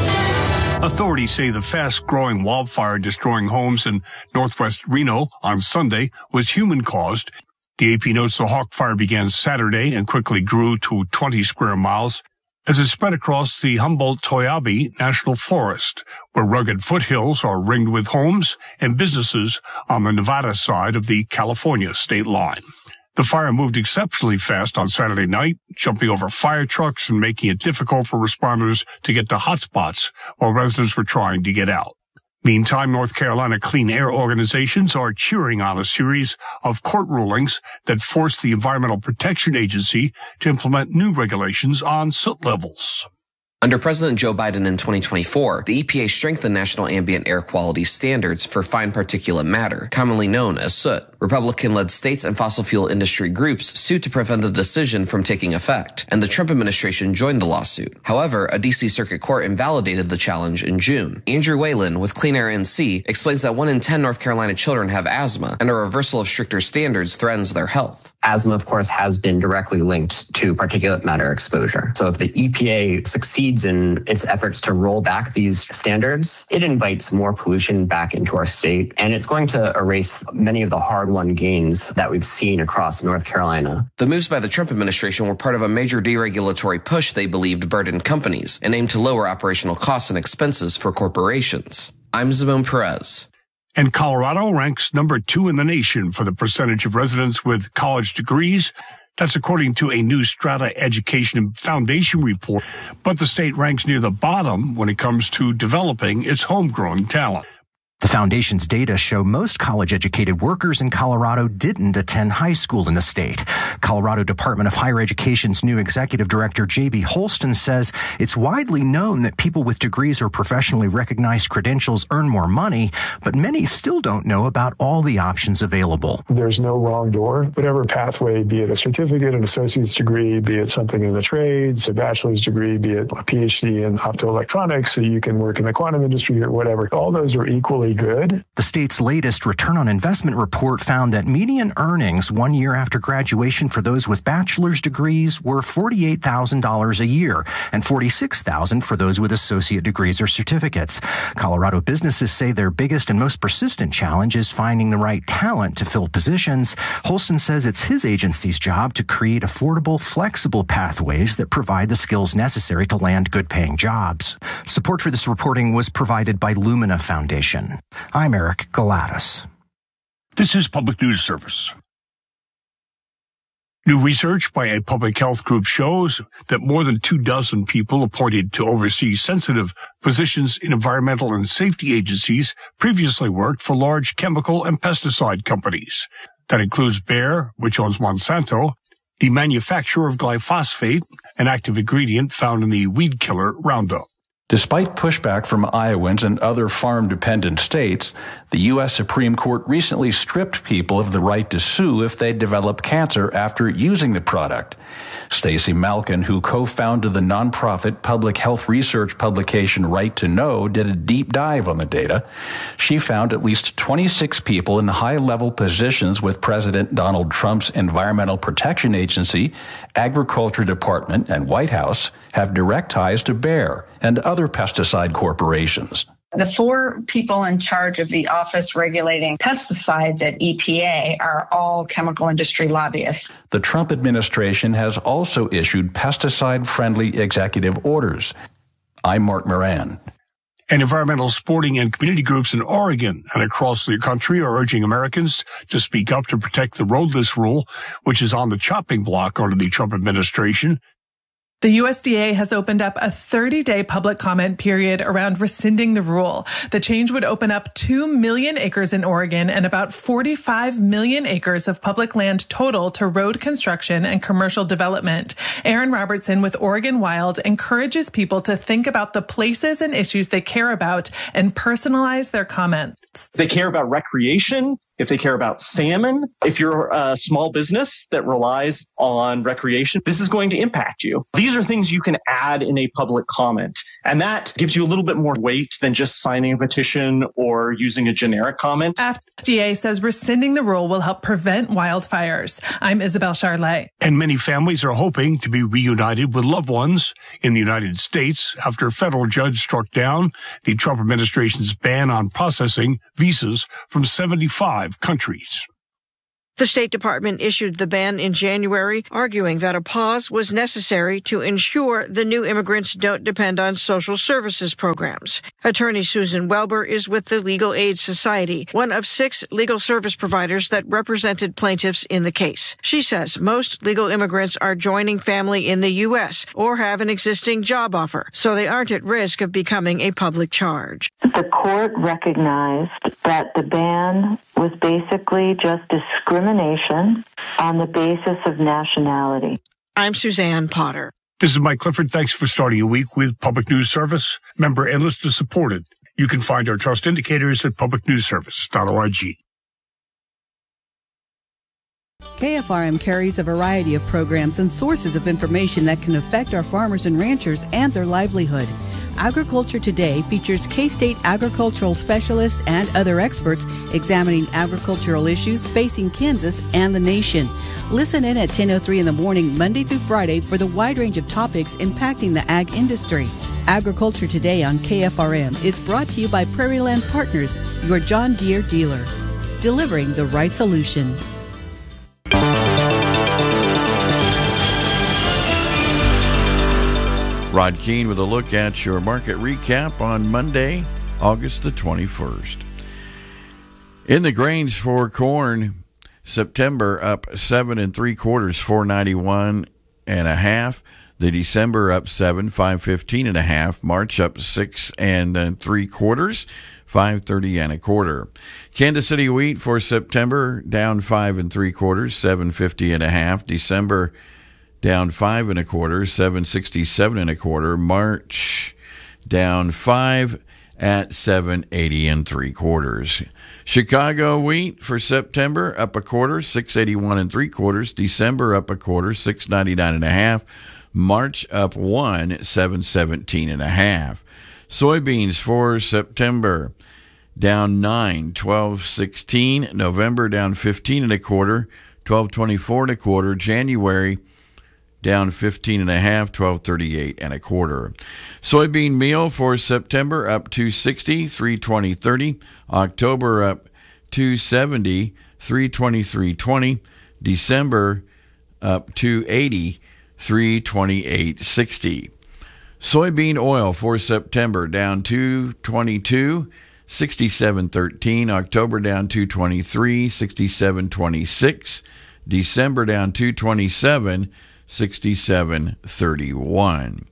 Authorities say the fast-growing wildfire destroying homes in northwest Reno on Sunday was human-caused. The A P notes the Hawk Fire began Saturday and quickly grew to twenty square miles as it spread across the Humboldt-Toyabe National Forest, where rugged foothills are ringed with homes and businesses on the Nevada side of the California state line. The fire moved exceptionally fast on Saturday night, jumping over fire trucks and making it difficult for responders to get to hotspots while residents were trying to get out. Meantime, North Carolina clean air organizations are cheering on a series of court rulings that force the Environmental Protection Agency to implement new regulations on soot levels. Under President Joe Biden in twenty twenty-four, the E P A strengthened national ambient air quality standards for fine particulate matter, commonly known as soot. Republican-led states and fossil fuel industry groups sued to prevent the decision from taking effect, and the Trump administration joined the lawsuit. However, a D C Circuit Court invalidated the challenge in June. Andrew Whalen with Clean Air N C explains that one in ten North Carolina children have asthma, and a reversal of stricter standards threatens their health. Asthma, of course, has been directly linked to particulate matter exposure. So if the E P A succeeds in its efforts to roll back these standards, it invites more pollution back into our state, and it's going to erase many of the hard-won gains that we've seen across North Carolina. The moves by the Trump administration were part of a major deregulatory push they believed burdened companies and aimed to lower operational costs and expenses for corporations. I'm Zimone Perez. And Colorado ranks number two in the nation for the percentage of residents with college degrees. That's according to a new Strata Education Foundation report. But the state ranks near the bottom when it comes to developing its homegrown talent. The foundation's data show most college-educated workers in Colorado didn't attend high school in the state. Colorado Department of Higher Education's new executive director, J B Holston, says it's widely known that people with degrees or professionally recognized credentials earn more money, but many still don't know about all the options available. There's no wrong door. Whatever pathway, be it a certificate, an associate's degree, be it something in the trades, a bachelor's degree, be it a P H D in optoelectronics, so you can work in the quantum industry or whatever, all those are equally good. The state's latest return on investment report found that median earnings one year after graduation for those with bachelor's degrees were forty-eight thousand dollars a year and forty-six thousand dollars for those with associate degrees or certificates. Colorado businesses say their biggest and most persistent challenge is finding the right talent to fill positions. Holston says it's his agency's job to create affordable, flexible pathways that provide the skills necessary to land good-paying jobs. Support for this reporting was provided by Lumina Foundation. I'm Eric Galatas. This is Public News Service. New research by a public health group shows that more than two dozen people appointed to oversee sensitive positions in environmental and safety agencies previously worked for large chemical and pesticide companies. That includes Bayer, which owns Monsanto, the manufacturer of glyphosate, an active ingredient found in the weed killer Roundup. Despite pushback from Iowans and other farm-dependent states, the U S Supreme Court recently stripped people of the right to sue if they develop cancer after using the product. Stacy Malkin, who co-founded the nonprofit public health research publication Right to Know, did a deep dive on the data. She found at least twenty-six people in high-level positions with President Donald Trump's Environmental Protection Agency, Agriculture Department, and White House have direct ties to Bayer and other pesticide corporations. The four people in charge of the office regulating pesticides at E P A are all chemical industry lobbyists. The Trump administration has also issued pesticide-friendly executive orders. I'm Mark Moran. And environmental, sporting, and community groups in Oregon and across the country are urging Americans to speak up to protect the roadless rule, which is on the chopping block under the Trump administration. The U S D A has opened up a thirty-day public comment period around rescinding the rule. The change would open up two million acres in Oregon and about forty-five million acres of public land total to road construction and commercial development. Aaron Robertson with Oregon Wild encourages people to think about the places and issues they care about and personalize their comments. They care about recreation, if they care about salmon, if you're a small business that relies on recreation, this is going to impact you. These are things you can add in a public comment. And that gives you a little bit more weight than just signing a petition or using a generic comment. F D A says rescinding the rule will help prevent wildfires. I'm Isabel Charlet. And many families are hoping to be reunited with loved ones in the United States after a federal judge struck down the Trump administration's ban on processing visas from seventy-five countries. The State Department issued the ban in January, arguing that a pause was necessary to ensure the new immigrants don't depend on social services programs. Attorney Susan Welber is with the Legal Aid Society, one of six legal service providers that represented plaintiffs in the case. She says most legal immigrants are joining family in the U S or have an existing job offer, so they aren't at risk of becoming a public charge. The court recognized that the ban was basically just discrimination on the basis of nationality. I'm Suzanne Potter. This is Mike Clifford. Thanks for starting a week with Public News Service. Member and listener supported. You can find our trust indicators at public news service dot org. K F R M carries a variety of programs and sources of information that can affect our farmers and ranchers and their livelihood. Agriculture Today features K-State agricultural specialists and other experts examining agricultural issues facing Kansas and the nation. Listen in at ten oh three in the morning, Monday through Friday, for the wide range of topics impacting the ag industry. Agriculture Today on K F R M is brought to you by Prairie Land Partners, your John Deere dealer, delivering the right solution. Rod Keene with a look at your market recap on Monday, August the twenty-first. In the grains for corn, September up seven and three quarters, four ninety-one and a half. The December up seven, five fifteen and a half. March up six and three quarters, five thirty and a quarter. Kansas City wheat for September down five and three quarters, seven fifty and a half. December down five and a quarter, seven sixty-seven and a quarter. March down five at seven eighty and three quarters. Chicago wheat for September up a quarter, six eighty-one and three quarters. December up a quarter, six ninety-nine and a half. March up one, seven seventeen and a half. Soybeans for September down nine, twelve sixteen. November down fifteen and a quarter, twelve twenty-four and a quarter. January down fifteen and a half, twelve thirty-eight and a quarter. Soybean meal for September up two sixty, three twenty thirty. October up two seventy, three twenty-three twenty. December up two eighty, three twenty-eight sixty. Soybean oil for September down two twenty-two, sixty-seven thirteen. October down two twenty-three, sixty-seven twenty-six. December down two twenty-seven, sixty-seven thirty-one.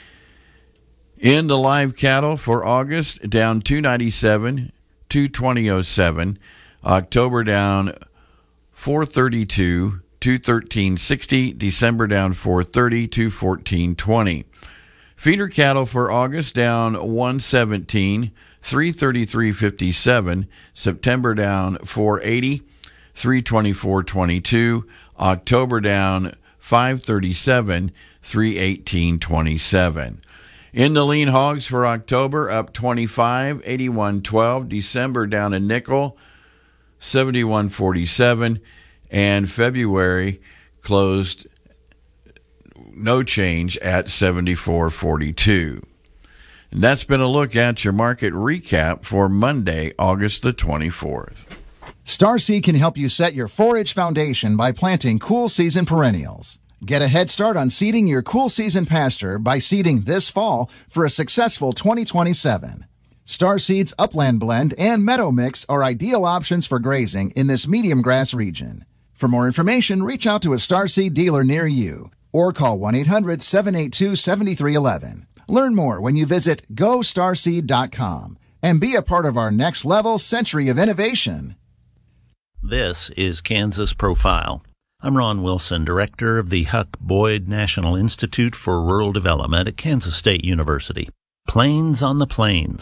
In the live cattle for August, down two ninety-seven, two twenty oh seven. October down four thirty-two, two thirteen sixty. December down four thirty, two fourteen twenty. Feeder cattle for August down one seventeen, three thirty-three fifty-seven. September down four eighty, three twenty-four twenty-two. October down five thirty-seven, three eighteen twenty-seven. In the lean hogs for October, up twenty-five, eighty-one twelve. December down a nickel, seventy-one forty-seven. And February closed no change at seventy-four forty-two. And that's been a look at your market recap for Monday, August the twenty-fourth. Starseed can help you set your forage foundation by planting cool season perennials. Get a head start on seeding your cool season pasture by seeding this fall for a successful twenty twenty-seven. Starseed's Upland Blend and Meadow Mix are ideal options for grazing in this medium grass region. For more information, reach out to a Starseed dealer near you or call one eight hundred, seven eight two, seven three one one. Learn more when you visit go starseed dot com and be a part of our next level century of innovation. This is Kansas Profile. I'm Ron Wilson, director of the Huck Boyd National Institute for Rural Development at Kansas State University. Plains on the Plains.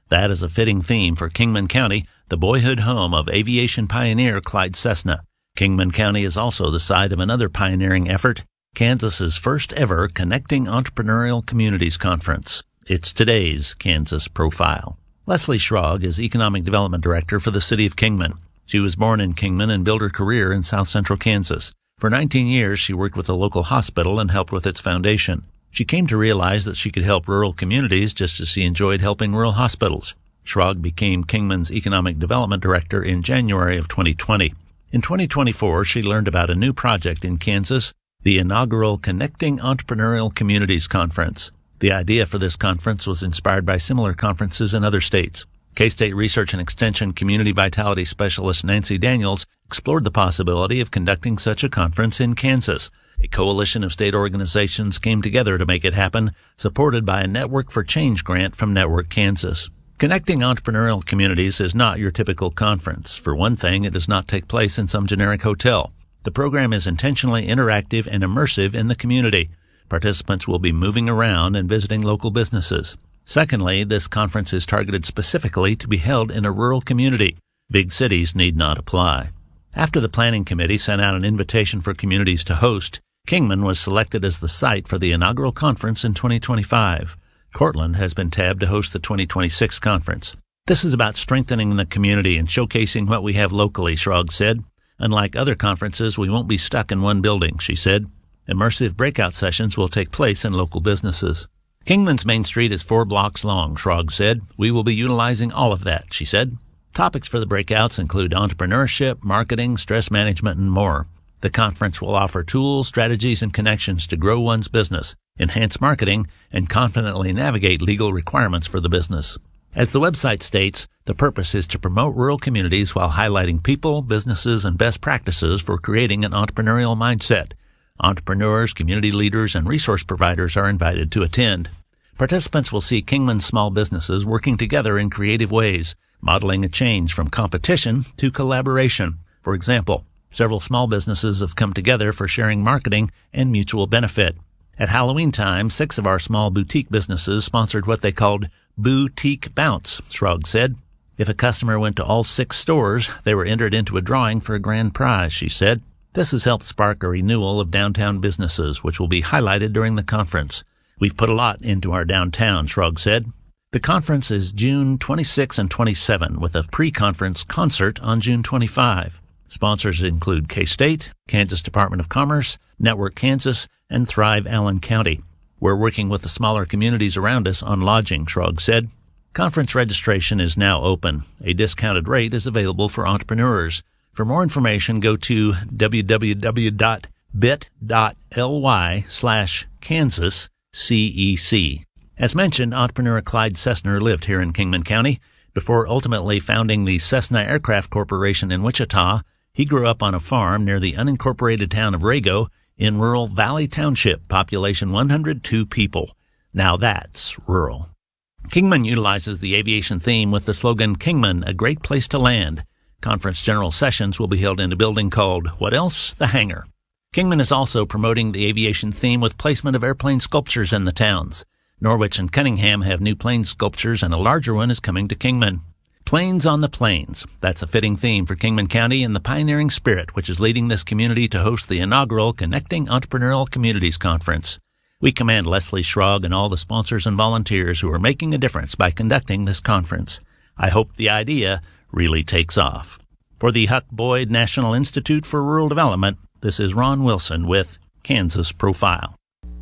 That is a fitting theme for Kingman County, the boyhood home of aviation pioneer Clyde Cessna. Kingman County is also the site of another pioneering effort, Kansas's first ever Connecting Entrepreneurial Communities Conference. It's today's Kansas Profile. Leslie Schrog is Economic Development Director for the City of Kingman. She was born in Kingman and built her career in South Central Kansas. For nineteen years, she worked with the local hospital and helped with its foundation. She came to realize that she could help rural communities just as she enjoyed helping rural hospitals. Schrog became Kingman's Economic Development Director in January of twenty twenty. In twenty twenty-four, she learned about a new project in Kansas, the inaugural Connecting Entrepreneurial Communities Conference. The idea for this conference was inspired by similar conferences in other states. K-State Research and Extension Community Vitality Specialist Nancy Daniels explored the possibility of conducting such a conference in Kansas. A coalition of state organizations came together to make it happen, supported by a Network for Change grant from Network Kansas. Connecting Entrepreneurial Communities is not your typical conference. For one thing, it does not take place in some generic hotel. The program is intentionally interactive and immersive in the community. Participants will be moving around and visiting local businesses. Secondly, this conference is targeted specifically to be held in a rural community. Big cities need not apply. After the planning committee sent out an invitation for communities to host, Kingman was selected as the site for the inaugural conference in twenty twenty-five. Cortland has been tabbed to host the twenty twenty-six conference. This is about strengthening the community and showcasing what we have locally, Schrog said. Unlike other conferences, we won't be stuck in one building, she said. Immersive breakout sessions will take place in local businesses. Kingman's Main Street is four blocks long, Schrog said. We will be utilizing all of that, she said. Topics for the breakouts include entrepreneurship, marketing, stress management, and more. The conference will offer tools, strategies, and connections to grow one's business, enhance marketing, and confidently navigate legal requirements for the business. As the website states, the purpose is to promote rural communities while highlighting people, businesses, and best practices for creating an entrepreneurial mindset. Entrepreneurs, community leaders, and resource providers are invited to attend. Participants will see Kingman small businesses working together in creative ways, modeling a change from competition to collaboration. For example, several small businesses have come together for sharing marketing and mutual benefit. At Halloween time, six of our small boutique businesses sponsored what they called Boutique Bounce, Schrog said. If a customer went to all six stores, they were entered into a drawing for a grand prize, she said. This has helped spark a renewal of downtown businesses, which will be highlighted during the conference. We've put a lot into our downtown, Schrog said. The conference is June twenty-sixth and twenty-seventh, with a pre-conference concert on June twenty-fifth. Sponsors include K-State, Kansas Department of Commerce, Network Kansas, and Thrive Allen County. We're working with the smaller communities around us on lodging, Schrog said. Conference registration is now open. A discounted rate is available for entrepreneurs. For more information, go to w w w dot bit dot l y slash Kansas C E C. As mentioned, entrepreneur Clyde Cessna lived here in Kingman County. Before ultimately founding the Cessna Aircraft Corporation in Wichita, he grew up on a farm near the unincorporated town of Rago in rural Valley Township, population one hundred two people. Now that's rural. Kingman utilizes the aviation theme with the slogan, Kingman, a great place to land. Conference general sessions will be held in a building called, what else? The Hangar. Kingman is also promoting the aviation theme with placement of airplane sculptures in the towns. Norwich and Cunningham have new plane sculptures, and a larger one is coming to Kingman. Planes on the Plains. That's a fitting theme for Kingman County and the pioneering spirit which is leading this community to host the inaugural Connecting Entrepreneurial Communities Conference. We commend Leslie Schrog and all the sponsors and volunteers who are making a difference by conducting this conference. I hope the idea really takes off. For the Huck Boyd National Institute for Rural Development, this is Ron Wilson with Kansas Profile.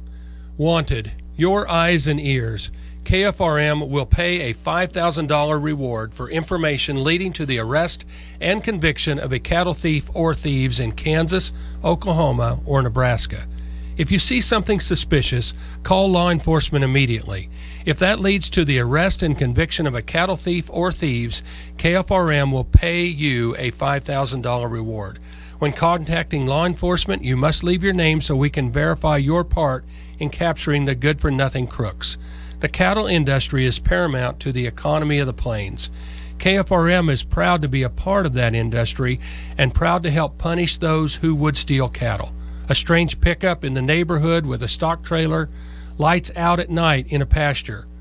Wanted, your eyes and ears. K F R M will pay a five thousand dollars reward for information leading to the arrest and conviction of a cattle thief or thieves in Kansas, Oklahoma, or Nebraska. If you see something suspicious, call law enforcement immediately. If that leads to the arrest and conviction of a cattle thief or thieves, K F R M will pay you a five thousand dollars reward. When contacting law enforcement, you must leave your name so we can verify your part in capturing the good-for-nothing crooks. The cattle industry is paramount to the economy of the plains. K F R M is proud to be a part of that industry and proud to help punish those who would steal cattle. A strange pickup in the neighborhood with a stock trailer, lights out at night in a pasture.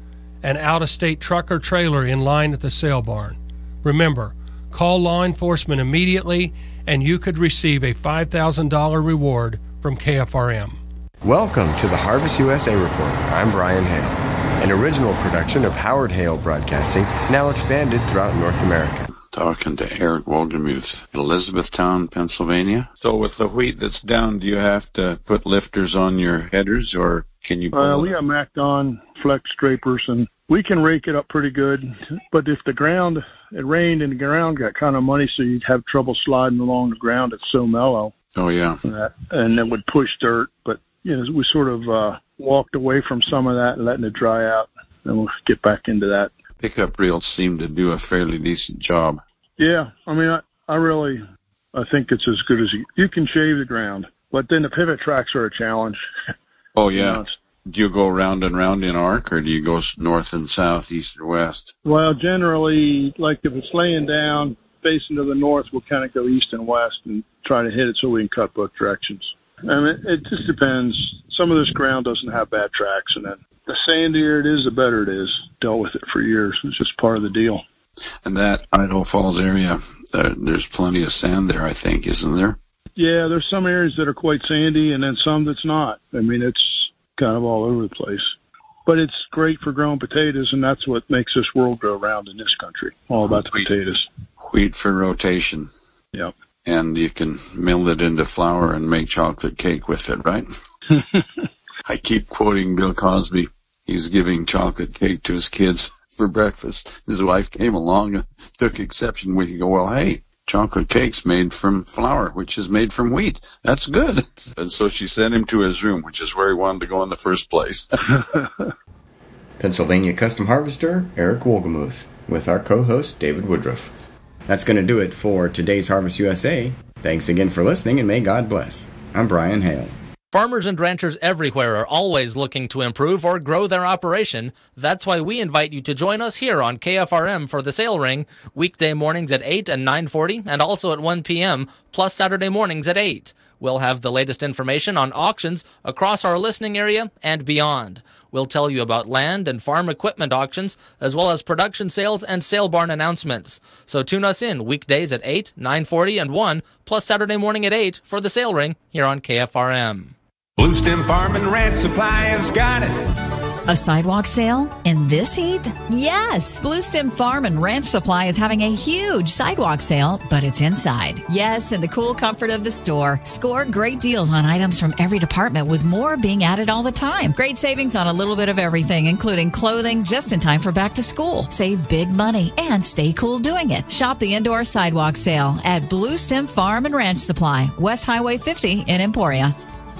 an out-of-state truck or trailer in line at the sale barn. Remember, call law enforcement immediately and you could receive a five thousand dollars reward from K F R M. Welcome to the Harvest U S A Report. I'm Brian Hale, an original production of Howard Hale Broadcasting, now expanded throughout North America. Talking to Eric Wohlgemuth, Elizabethtown, Pennsylvania. So with the wheat that's down, do you have to put lifters on your headers, or can you pull Uh, it we up? got MacDon flex scrapers, and we can rake it up pretty good. But if the ground, it rained and the ground got kind of muddy, so you'd have trouble sliding along the ground. It's so mellow. Oh, yeah. That, and it would push dirt. But, you know, we sort of uh, walked away from some of that and letting it dry out. And we'll get back into that. Pickup reels seem to do a fairly decent job. Yeah, I mean, I, I really, I think it's as good as you, you can shave the ground. But then the pivot tracks are a challenge. Oh, You yeah. know, it's- Do you go round and round in arc, or do you go s- north and south, east or west? Well, generally, like if it's laying down, facing to the north, we'll kind of go east and west and try to hit it so we can cut both directions. I mean, it just depends. Some of this ground doesn't have bad tracks, and then the sandier it is, the better it is. Dealt with it for years. It's just part of the deal. And that Idaho Falls area, uh, there's plenty of sand there, I think, isn't there? Yeah, there's some areas that are quite sandy, and then some that's not. I mean, it's kind of all over the place. But it's great for growing potatoes, and that's what makes this world go round in this country. All about the potatoes. Wheat for rotation. Yep. And you can mill it into flour and make chocolate cake with it, right? I keep quoting Bill Cosby. He was giving chocolate cake to his kids for breakfast. His wife came along and took exception. We could go, well, hey, chocolate cake's made from flour, which is made from wheat. That's good. And so she sent him to his room, which is where he wanted to go in the first place. Pennsylvania Custom Harvester Eric Wohlgemuth with our co-host David Woodruff. That's going to do it for today's Harvest U S A. Thanks again for listening, and may God bless. I'm Brian Hale. Farmers and ranchers everywhere are always looking to improve or grow their operation. That's why we invite you to join us here on K F R M for the Sale Ring, weekday mornings at eight and nine forty, and also at one p.m., plus Saturday mornings at eight. We'll have the latest information on auctions across our listening area and beyond. We'll tell you about land and farm equipment auctions, as well as production sales and sale barn announcements. So tune us in weekdays at eight, nine forty, and one, plus Saturday morning at eight for the Sale Ring here on K F R M. Blue Stem Farm and Ranch Supply has got it. A sidewalk sale in this heat? Yes! Blue Stem Farm and Ranch Supply is having a huge sidewalk sale, but it's inside. Yes, in the cool comfort of the store. Score great deals on items from every department, with more being added all the time. Great savings on a little bit of everything, including clothing just in time for back to school. Save big money and stay cool doing it. Shop the indoor sidewalk sale at Blue Stem Farm and Ranch Supply, West Highway fifty in Emporia.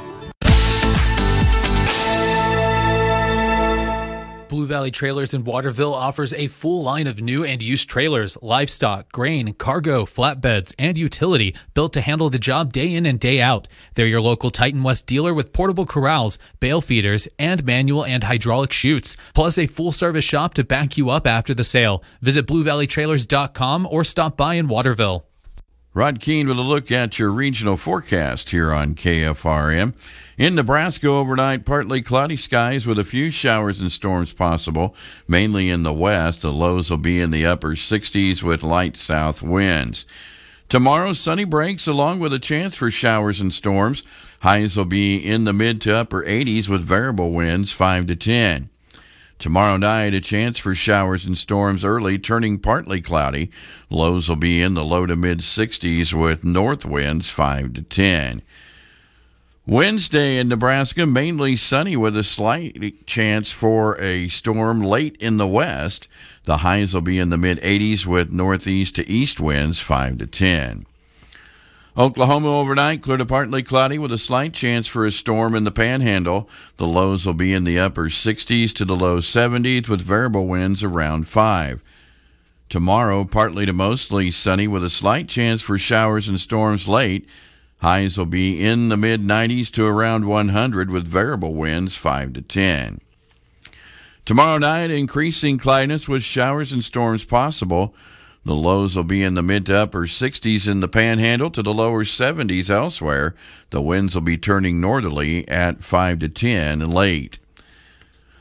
Blue Valley Trailers in Waterville offers a full line of new and used trailers, livestock, grain, cargo, flatbeds, and utility built to handle the job day in and day out. They're your local Titan West dealer with portable corrals, bale feeders, and manual and hydraulic chutes, plus a full-service shop to back you up after the sale. Visit blue valley trailers dot com or stop by in Waterville. Rod Keene with a look at your regional forecast here on K F R M. In Nebraska overnight, partly cloudy skies with a few showers and storms possible, mainly in the west. The lows will be in the upper sixties with light south winds. Tomorrow, sunny breaks along with a chance for showers and storms. Highs will be in the mid to upper eighties with variable winds five to ten. Tomorrow night, a chance for showers and storms early, turning partly cloudy. Lows will be in the low to mid sixties with north winds five to ten. Wednesday in Nebraska, mainly sunny with a slight chance for a storm late in the west. The highs will be in the mid eighties with northeast to east winds five to ten. Oklahoma overnight, clear to partly cloudy with a slight chance for a storm in the Panhandle. The lows will be in the upper sixties to the low seventies with variable winds around five. Tomorrow, partly to mostly sunny with a slight chance for showers and storms late. Highs will be in the mid nineties to around one hundred with variable winds five to ten. Tomorrow night, increasing cloudiness with showers and storms possible. The lows will be in the mid to upper sixties in the Panhandle to the lower seventies elsewhere. The winds will be turning northerly at five to ten late.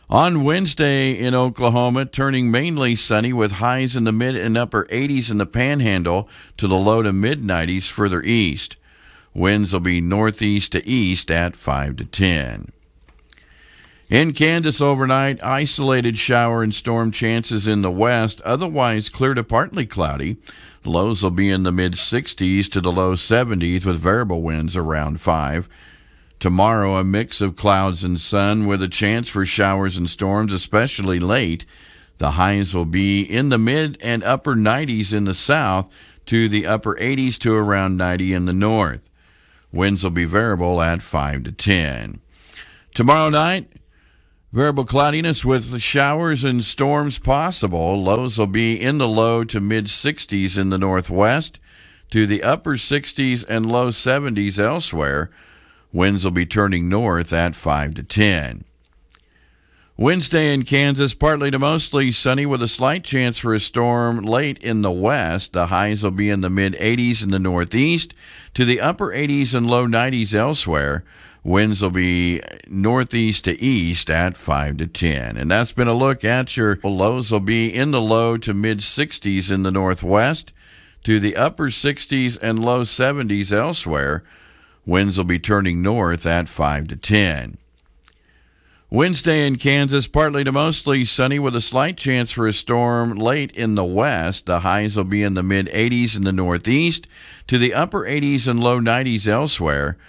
On Wednesday in Oklahoma, turning mainly sunny with highs in the mid and upper eighties in the Panhandle to the low to mid nineties further east. Winds will be northeast to east at five to ten. In Kansas overnight, isolated shower and storm chances in the west, otherwise clear to partly cloudy. Lows will be in the mid sixties to the low seventies with variable winds around five. Tomorrow, a mix of clouds and sun with a chance for showers and storms, especially late. The highs will be in the mid and upper nineties in the south to the upper eighties to around ninety in the north. Winds will be variable at five to ten. Tomorrow night, variable cloudiness with showers and storms possible. Lows will be in the low to mid sixties in the northwest to the upper sixties and low seventies elsewhere. Winds will be turning north at five to ten. Wednesday in Kansas, partly to mostly sunny with a slight chance for a storm late in the west. The highs will be in the mid eighties in the northeast to the upper eighties and low nineties elsewhere. Winds will be northeast to east at five to ten. And that's been a look at your lows. Will be in the low to mid sixties in the northwest to the upper sixties and low seventies elsewhere. Winds will be turning north at five to ten. Wednesday in Kansas, partly to mostly sunny with a slight chance for a storm late in the west. The highs will be in the mid eighties in the northeast to the upper eighties and low nineties elsewhere.